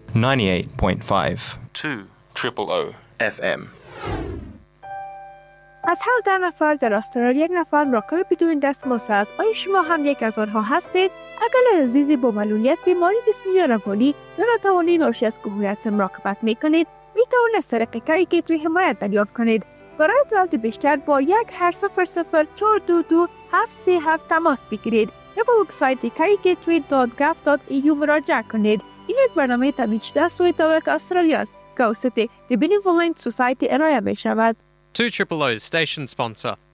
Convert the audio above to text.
98.5 2 FM. از هر 10 نفر در استرالیا 1 نفر مراقب بدون دستمزد است. آیا شما هم یک از آنها هستید؟ اگر عزیزی با معلولیت، بیماری جسمی یا روانی یا ناتوانی ناشی از کهولت مراقبت میکنید، میتوانید از طریق کاری گیتوی حمایت دریافت کنید. برای اطلاعات بیشتر با 1-800-422-737 تماس بگیرید یا به وبسایت carygatoy.gov.au مراجعه کنید. این یک برنامه تامین شده از سوی طبق استرالیا است که توسط The Benevolent Society ارائه می شود. 2 Triple O's station sponsor.